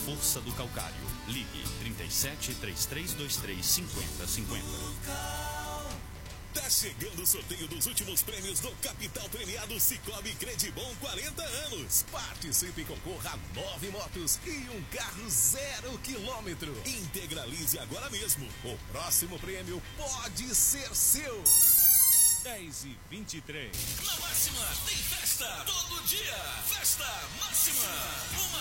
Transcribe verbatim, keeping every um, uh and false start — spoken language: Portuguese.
força do calcário. Ligue trinta e sete, três três dois três, cinquenta cinquenta. Tá chegando o sorteio dos últimos prêmios do Capital Premiado Sicoob Credibom quarenta anos. Participe e concorra a nove motos e um carro zero quilômetro. Integralize agora mesmo. O próximo prêmio pode ser seu. dez e vinte e três. Na Máxima tem festa todo dia. Festa Máxima. Uma